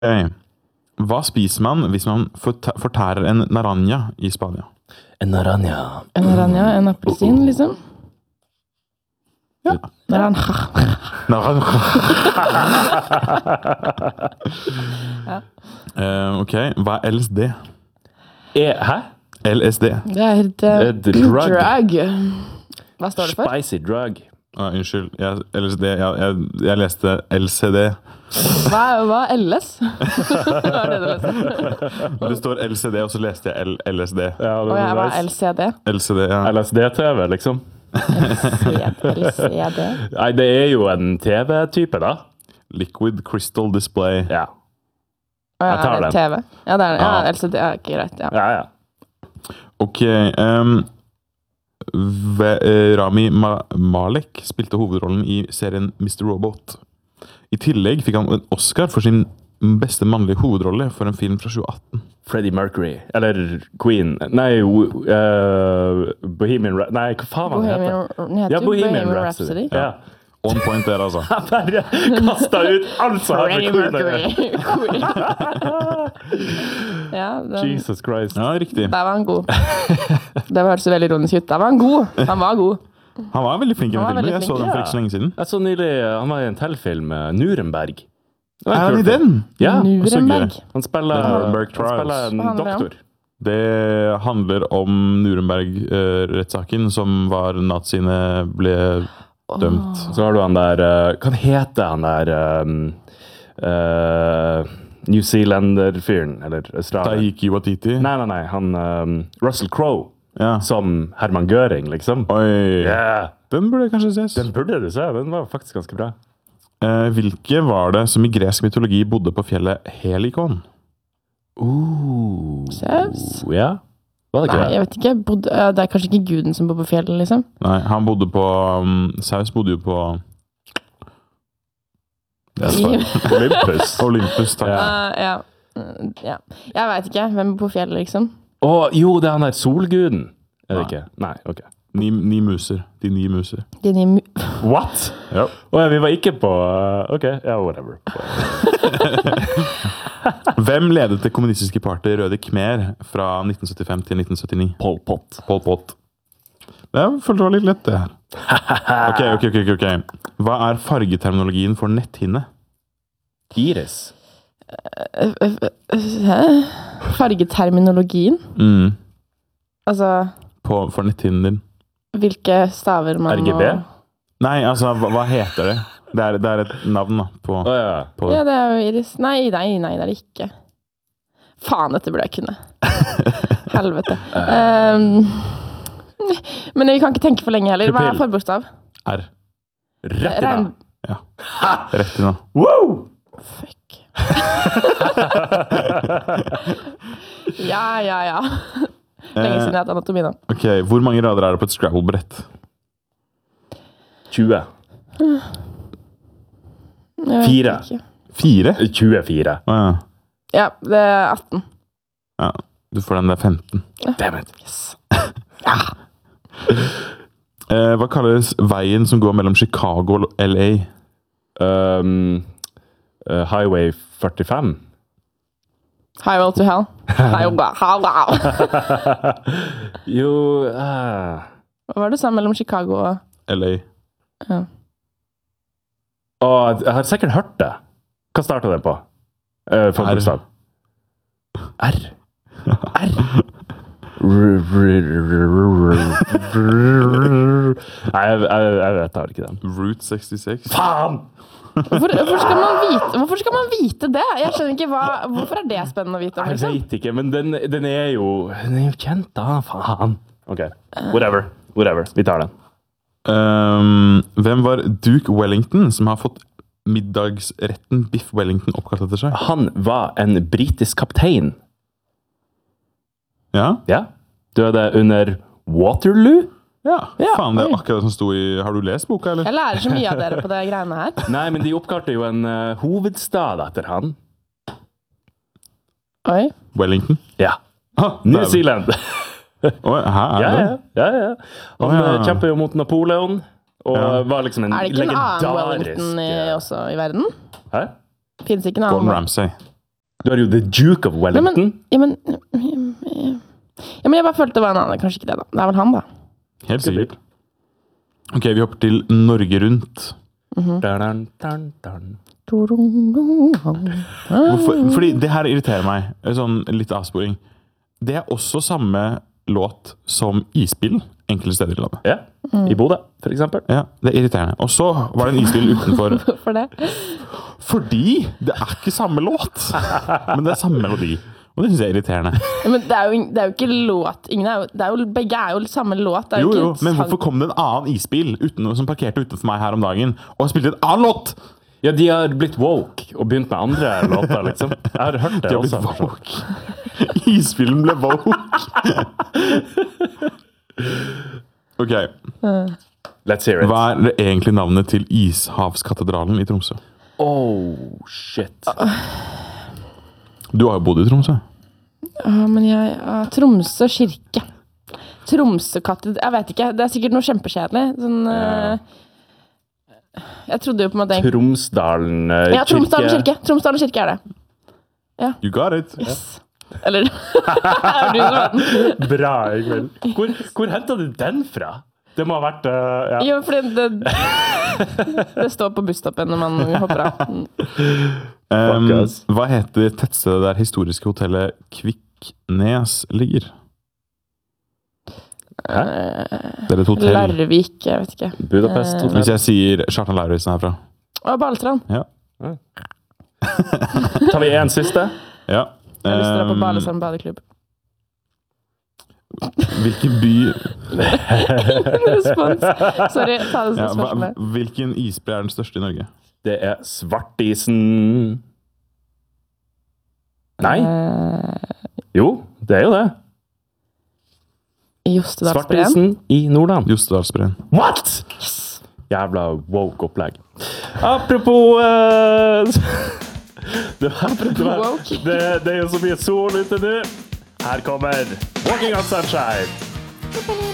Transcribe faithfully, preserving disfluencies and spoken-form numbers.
Hva spiser man hvis man fortæ- fortærer en naranja i Spania? En naranja. En naranja, en appelsin, liksom. Ja. Naranja. Naranja. Ja. Eh, ok, hva er L S D? E, hæ? L S D. Det er et uh, Et drug. drug. Hva står det for? Spicy drug. Ah, unnskyld, jeg, L S D, jeg, jeg, jeg leste L C D. Hva, hva er L S? Hva er det du leste? Det står L C D, og så leste jeg L LSD. Ja, Og jeg var L C D. L C D, ja. L S D-T V, liksom. L C D. Nei, det er jo en T V-type, da. Liquid Crystal Display. Ja. Å, ja, Jeg tar er det den. T V? Ja, det er det. Ja, Ja. L C D er ikke greit. Ja. Ja, ja. Ok, um, Ve- eh, Rami Ma Malek spilte hovedrollen i serien mister Robot. I tillegg fikk han en Oscar for sin beste mannlige hovedrolle for en film fra tjue atten. Freddie Mercury. Eller Queen. Nei, uh, Bohemian Ra Nei, hva faen var det Bohemian, heter? den heter Ja, jo Bohemian, Bohemian Rhapsody. Rhapsody. Ja. On point der, altså. Jeg bare kastet ut alt som hadde Freddie med Queen å gjøre. Mercury. Ja, den, Jesus Christ. Ja, riktig. der var han god. Det hørtes jo veldig ironisk ut. Der var han god. Han var god. Han var veldig flink i den Han var filmen. veldig Jeg så flink, den for ja. ikke så lenge siden. Jeg så nylig, han var i en teltfilm, uh, Nuremberg. Det var en Er han kul i film. den? Ja, Nuremberg. han spiller, The Nuremberg han Trials. spiller en Hva handler det om? doktor. Det handler om Nuremberg-rettssaken, som var naziene ble dømt. Så har du han der, uh, hva heter han der, um, uh, New Zealander-fyren, eller Australier? Taiki Watiti. Nei, nei, nei, han um, Russell Crowe, Ja. som Hermann Göring, liksom. Oi. Yeah. Den burde kanskje ses. Den burde du se, den var faktisk ganske bra. Eh, hvilke var det som i gresk mytologi bodde på fjellet Helikon? Uh, Zeus? Ja, var det ikke Nei, det? jeg vet ikke. Bod, ja, det er kanskje ikke guden som bor på fjellet, liksom. Nei, han bodde på um, Saus bodde jo på Det er svar. Olympus. Olympus, takk. Ja. Uh, ja. Mm, ja. Jeg vet ikke. Hvem bor på fjellet, liksom? Å, jo, det er han der solguden. Er det Nei. ikke? Nei, ok. Ni, ni muser. De ni muser. De ni mu- What? Ja. Å ja, vi var ikke på uh, Ok, ja, whatever. Hvem ledet det kommunistiske partiet Røde Khmer fra nitten syttifem til nitten syttini? Pol Pot. Pol Pot. Jeg følte det var litt lett, det her. Ok, ok, ok, ok, ok. Hva er fargeterminologien for netthinne? Iris. Hæ? Fargeterminologien? Mm. Altså, På, for netthinnen din. hvilke staver man R G B? må Nei, altså, hva, hva heter det? Det er, det er et navn da, på, Å ja. på Ja, det er jo iris. Nei, nei, nei, det er det ikke. Faen, dette burde jeg kunne. Helvete. Um, men vi kan ikke tenke for lenge heller. Hva er Pupill. forbokstav? R. Rett i Regn... dag. Rett i nå. Wow! Fuck. Ja, ja, ja. Lenge siden jeg har hatt anatomi nå. Ok, hvor mange rader er det på et Scrabble-brett? tjue. Jeg vet Fire. ikke. Fire? tjuefire. Å ja. Ja, det er atten. Ja, du får den der femten. Damn it. Yes. Eh, hva kalles veien som går mellom Chicago og L A? Um, uh, Highway førtifem. Highway to hell. Highway, highway. Jo uh, Hva var det du sa mellom Chicago og... L A. Ja. Å, jeg har sikkert hørt det. Hva startet det på? Uh, for R. bokstav. R. R. Nei, jeg, jeg, jeg vet da ikke den. Route sekstiseks. Faen! Hvorfor, hvorfor, skal man vite, hvorfor skal man vite det? Jeg skjønner ikke hva... Hvorfor er det spennende å vite om, Jeg liksom? vet ikke, men den, den er jo Den er jo kjent, da. Faen. Ok, whatever. Whatever. Vi tar den. Um, hvem var Duke Wellington som har fått middagsretten Biff Wellington oppkalt etter seg? Han var en britisk kaptein. Ja? Ja. Døde under Waterloo? Ja, Ja, faen, det er oi. akkurat det som sto i... Har du lest boka, eller? Jeg lærer så mye av dere på det greiene her. Nei, men de oppkalte jo en uh, hovedstad etter han. Oi. Wellington? Ja. Ah, New der. Zealand. Oi, her er Ja, det. ja, ja, ja. Han Å, ja. eh, kjempet jo mot Napoleon, og Ja. var liksom en Er det ikke en annen legendarisk... Wellington i, eh, også i verden? Hæ? Finnes ikke en Gordon annen? Ramsay. Du har jo The Duke of Wellington. Ja, men, ja, men, ja, men jeg bare følte det var en annen. Kanskje ikke det, da. Det er vel han, da. Helt sikkert. Ok, vi hopper til Norge Rundt. Mm-hmm. Dun, dun, dun. Hvorfor? Fordi det her irriterer meg. Sånn litt avsporing. Det er også samme låt som Isbill enkelte steder i landet. Ja, i Bodø, for eksempel. Ja, det er irriterende. Og så var det en Isbill utenfor. Hvorfor det? Fordi det er ikke samme låt, men det er samme melodi. Og det synes jeg er irriterende. Ja, men det er, jo, det er jo ikke låt. Ingen er jo, det er jo, begge er jo samme låt. Det er Jo, jo, jo, ikke men sang- hvorfor kom det en annen Isbill uten, som parkerte utenfor meg her om dagen, og spilte en annen låt? Ja, de har blitt woke og begynt med andre låter, liksom. Jeg har hørt det De har blitt også. woke. Isbillen ble woke. Ok, Let's hear it. hva er det egentlig navnet til Ishavskatedralen i Tromsø? Oh, shit. Du har jo bodd i Tromsø. Ja, men jeg ja, Tromsø kirke. Tromsø-katted... Jeg vet ikke. Det er sikkert noe kjempekjedelig. Sånn Ja. eh, Jeg trodde jo på en måte Tromsdalen eh, Ja, Tromsdalen kirke. Tromsdalen kirke er det. You got it. Yes. Eller er du som er den? Bra, Ingvild. Hvor, hvor hentet du den fra? Det må ha vært eh, ja. Jo, fordi det Det står på busstoppen når man hopper av. Mm. Um, Fuck us. hva heter tettstedet der historiske hotellet Kviknes ligger? Hæ? Det er et hotell. Larvik, jeg vet ikke. Budapest Eh, Hotel. Hvis jeg sier Kjartan Lauritzen herfra. Og Balestrand. Ja. Tar vi en siste? ja. Jeg har lyst til å dra på Um, Balestrand badeklubb. Hvilken by Respons. Sorry, ta det som ja, hva, spørsmål. Hvilken isbre er den største i Norge? Det er Svartisen. Nei? Eh, Jo, det er jo det. Jostedalsbreen. Svartisen i Nordland. Jostedalsbreen. What?! Jævla woke opplegg. Apropos eh, det, var, det, var, woke. det, det er jo så mye sol ute nå. Her kommer Walking on Sunshine.